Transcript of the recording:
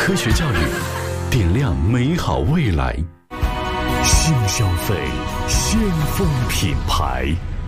科学教育，点亮美好未来。新消费，先锋品牌。